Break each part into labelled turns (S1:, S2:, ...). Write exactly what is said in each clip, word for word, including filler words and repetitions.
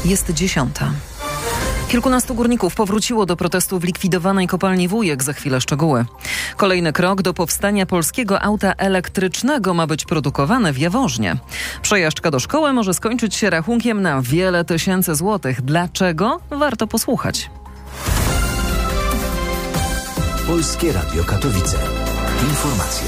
S1: Jest dziesiąta. Kilkunastu górników powróciło do protestu w likwidowanej kopalni Wujek. Za chwilę szczegóły. Kolejny krok do powstania polskiego auta elektrycznego ma być produkowany w Jaworznie. Przejażdżka do szkoły może skończyć się rachunkiem na wiele tysięcy złotych. Dlaczego? Warto posłuchać.
S2: Polskie Radio Katowice. Informacje.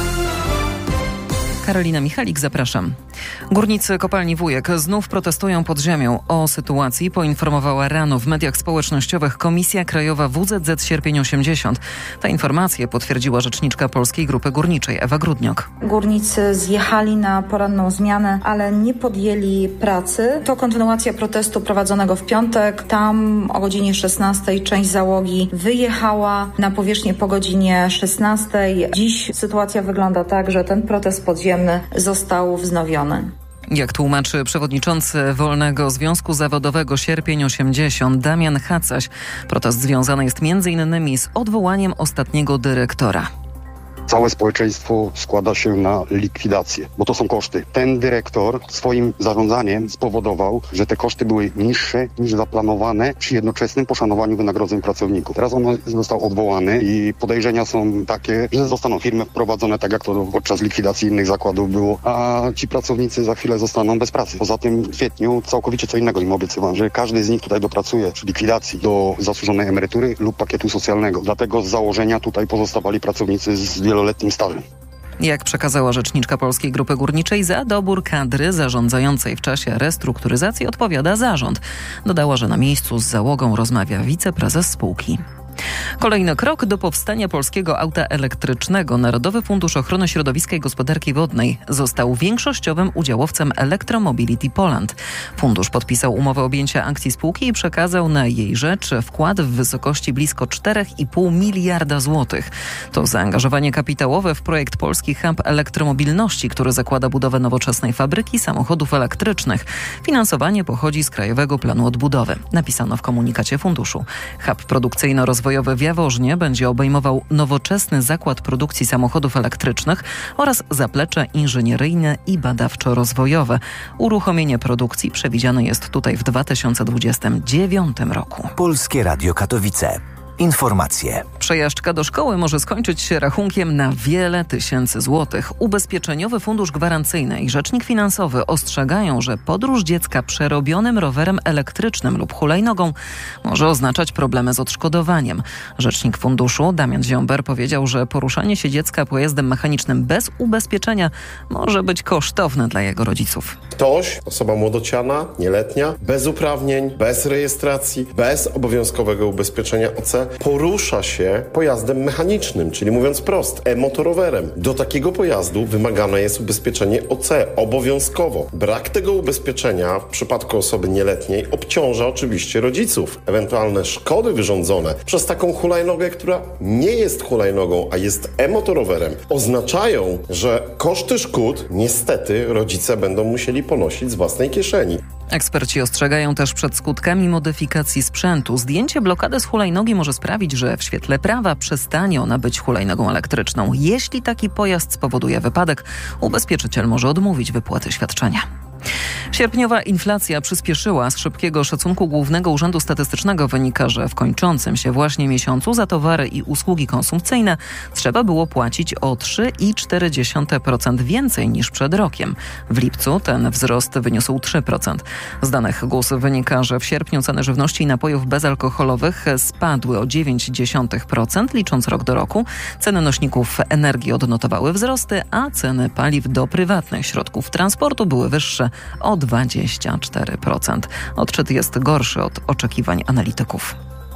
S1: Karolina Michalik, zapraszam. Górnicy kopalni Wujek znów protestują pod ziemią. O sytuacji poinformowała rano w mediach społecznościowych Komisja Krajowa W Z Z Sierpień osiemdziesiąt. Te informacje potwierdziła rzeczniczka Polskiej Grupy Górniczej Ewa Grudniok.
S3: Górnicy zjechali na poranną zmianę, ale nie podjęli pracy. To kontynuacja protestu prowadzonego w piątek. Tam o godzinie szesnastej część załogi wyjechała na powierzchnię po godzinie szesnastej. Dziś sytuacja wygląda tak, że ten protest podziemny został wznowiony.
S1: Jak tłumaczy przewodniczący Wolnego Związku Zawodowego Sierpień osiemdziesiąt Damian Hacaś, protest związany jest między innymi z odwołaniem ostatniego dyrektora.
S4: Całe społeczeństwo składa się na likwidację, bo to są koszty. Ten dyrektor swoim zarządzaniem spowodował, że te koszty były niższe niż zaplanowane przy jednoczesnym poszanowaniu wynagrodzeń pracowników. Teraz on został odwołany i podejrzenia są takie, że zostaną firmy wprowadzone tak jak to podczas likwidacji innych zakładów było, a ci pracownicy za chwilę zostaną bez pracy. Poza tym w kwietniu całkowicie co innego im obiecywano, że każdy z nich tutaj dopracuje przy likwidacji do zasłużonej emerytury lub pakietu socjalnego. Dlatego z założenia tutaj pozostawali pracownicy z wielu letnim stażem.
S1: Jak przekazała rzeczniczka Polskiej Grupy Górniczej, za dobór kadry zarządzającej w czasie restrukturyzacji odpowiada zarząd. Dodała, że na miejscu z załogą rozmawia wiceprezes spółki. Kolejny krok do powstania polskiego auta elektrycznego. Narodowy Fundusz Ochrony Środowiska i Gospodarki Wodnej został większościowym udziałowcem Electromobility Poland. Fundusz podpisał umowę objęcia akcji spółki i przekazał na jej rzecz wkład w wysokości blisko cztery i pół miliarda złotych. To zaangażowanie kapitałowe w projekt Polski Hub Elektromobilności, który zakłada budowę nowoczesnej fabryki samochodów elektrycznych. Finansowanie pochodzi z Krajowego Planu Odbudowy, napisano w komunikacie funduszu. Hub produkcyjno-rozwojowy w Jaworznie będzie obejmował nowoczesny zakład produkcji samochodów elektrycznych oraz zaplecze inżynieryjne i badawczo-rozwojowe. Uruchomienie produkcji przewidziane jest tutaj w dwa tysiące dwudziestym dziewiątym roku.
S2: Polskie Radio Katowice. Informacje.
S1: Przejażdżka do szkoły może skończyć się rachunkiem na wiele tysięcy złotych. Ubezpieczeniowy Fundusz Gwarancyjny i Rzecznik Finansowy ostrzegają, że podróż dziecka przerobionym rowerem elektrycznym lub hulajnogą może oznaczać problemy z odszkodowaniem. Rzecznik funduszu Damian Ziąber powiedział, że poruszanie się dziecka pojazdem mechanicznym bez ubezpieczenia może być kosztowne dla jego rodziców.
S5: Ktoś, osoba młodociana, nieletnia, bez uprawnień, bez rejestracji, bez obowiązkowego ubezpieczenia O C porusza się pojazdem mechanicznym, czyli mówiąc prost, e-motorowerem. Do takiego pojazdu wymagane jest ubezpieczenie O C obowiązkowo. Brak tego ubezpieczenia w przypadku osoby nieletniej obciąża oczywiście rodziców. Ewentualne szkody wyrządzone przez taką hulajnogę, która nie jest hulajnogą, a jest e-motorowerem, oznaczają, że koszty szkód niestety rodzice będą musieli ponosić z własnej kieszeni.
S1: Eksperci ostrzegają też przed skutkami modyfikacji sprzętu. Zdjęcie blokady z hulajnogi może sprawić, że w świetle prawa przestanie ona być hulajnogą elektryczną. Jeśli taki pojazd spowoduje wypadek, ubezpieczyciel może odmówić wypłaty świadczenia. Sierpniowa inflacja przyspieszyła. Z szybkiego szacunku Głównego Urzędu Statystycznego wynika, że w kończącym się właśnie miesiącu za towary i usługi konsumpcyjne trzeba było płacić o trzy i cztery dziesiąte procent więcej niż przed rokiem. W lipcu ten wzrost wyniósł trzy procent. Z danych G U S wynika, że w sierpniu ceny żywności i napojów bezalkoholowych spadły o dziewięć dziesiątych procent, licząc rok do roku. Ceny nośników energii odnotowały wzrosty, a ceny paliw do prywatnych środków transportu były wyższe o dwadzieścia cztery procent. Odczyt jest gorszy od oczekiwań analityków.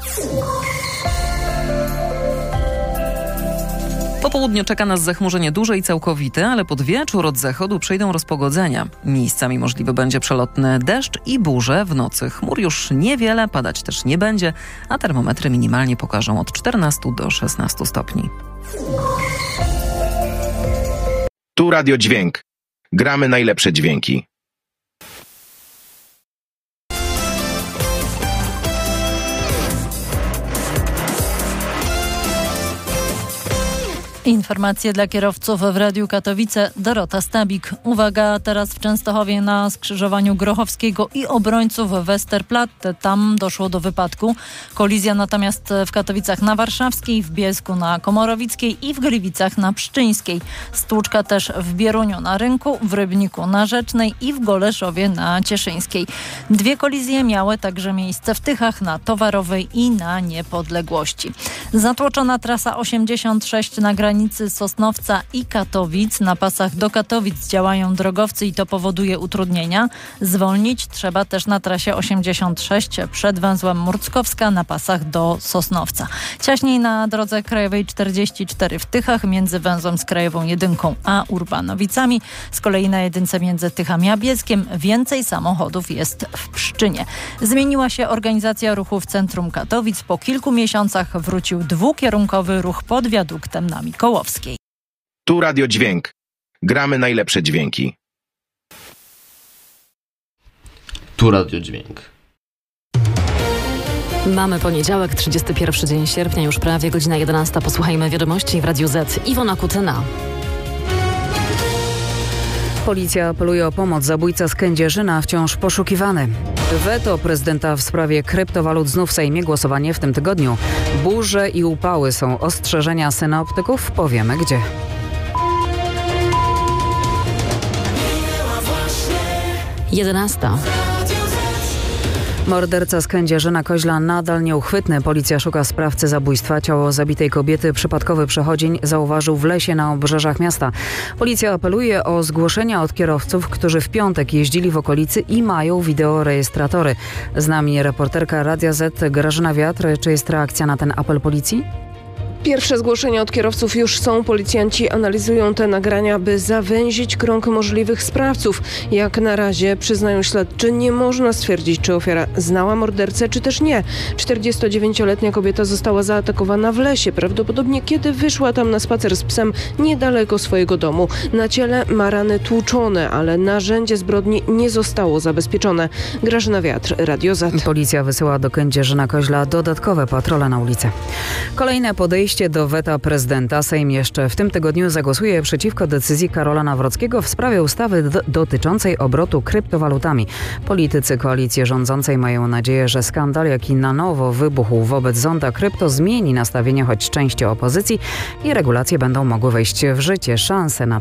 S1: Po południu czeka nas zachmurzenie duże i całkowite, ale pod wieczór od zachodu przyjdą rozpogodzenia. Miejscami możliwy będzie przelotny deszcz i burze. W nocy chmur już niewiele, padać też nie będzie, a termometry minimalnie pokażą od czternastu do szesnastu stopni.
S6: Tu Radio Dźwięk. Gramy najlepsze dźwięki.
S7: Informacje dla kierowców w Radiu Katowice. Dorota Stabik. Uwaga, teraz w Częstochowie na skrzyżowaniu Grochowskiego i Obrońców Westerplatte. Tam doszło do wypadku. Kolizja natomiast w Katowicach na Warszawskiej, w Bielsku na Komorowickiej i w Gliwicach na Pszczyńskiej. Stłuczka też w Bieruniu na Rynku, w Rybniku na Rzecznej i w Goleszowie na Cieszyńskiej. Dwie kolizje miały także miejsce w Tychach na Towarowej i na Niepodległości. Zatłoczona trasa osiemdziesiąt sześć na granicy Sosnowca i Katowic. Na pasach do Katowic działają drogowcy i to powoduje utrudnienia. Zwolnić trzeba też na trasie osiemdziesiąt sześć przed węzłem Murckowska na pasach do Sosnowca. Ciaśniej na drodze krajowej czterdzieści cztery w Tychach między węzłem z krajową jedynką a Urbanowicami. Z kolei na jedynce między Tychami a Bielskiem więcej samochodów jest w Pszczynie. Zmieniła się organizacja ruchu w centrum Katowic. Po kilku miesiącach wrócił dwukierunkowy ruch pod wiaduktem na Mikołowskiej.
S6: Tu Radio Dźwięk. Gramy najlepsze dźwięki.
S8: Tu Radio Dźwięk.
S9: Mamy poniedziałek, trzydziesty pierwszy dzień sierpnia, już prawie godzina jedenasta. Posłuchajmy wiadomości w Radiu Z. Iwona Kutyna.
S10: Policja apeluje o pomoc. Zabójca z Kędzierzyna wciąż poszukiwany. Weto prezydenta w sprawie kryptowalut znów w Sejmie. Głosowanie w tym tygodniu. Burze i upały są ostrzeżenia synoptyków. Powiemy gdzie.
S9: jedenasta.
S10: Morderca z Kędzierzyna Koźla nadal nieuchwytny. Policja szuka sprawcy zabójstwa. Ciało zabitej kobiety przypadkowy przechodzień zauważył w lesie na obrzeżach miasta. Policja apeluje o zgłoszenia od kierowców, którzy w piątek jeździli w okolicy i mają wideorejestratory. Z nami reporterka Radia Z Grażyna Wiatr. Czy jest reakcja na ten apel policji?
S11: Pierwsze zgłoszenia od kierowców już są. Policjanci analizują te nagrania, by zawęzić krąg możliwych sprawców. Jak na razie, przyznają śledczy, nie można stwierdzić, czy ofiara znała mordercę, czy też nie. czterdziestodziewięcioletnia kobieta została zaatakowana w lesie, prawdopodobnie kiedy wyszła tam na spacer z psem niedaleko swojego domu. Na ciele ma rany tłuczone, ale narzędzie zbrodni nie zostało zabezpieczone. Grażyna Wiatr, Radio Z.
S10: Policja wysyła do Kędzierzyna Koźla dodatkowe patrole na ulicę. Kolejne podejście do weta prezydenta. Sejm jeszcze w tym tygodniu zagłosuje przeciwko decyzji Karola Nawrockiego w sprawie ustawy d- dotyczącej obrotu kryptowalutami. Politycy koalicji rządzącej mają nadzieję, że skandal, jaki na nowo wybuchł wobec zonda krypto, zmieni nastawienie choć części opozycji i regulacje będą mogły wejść w życie. Szanse na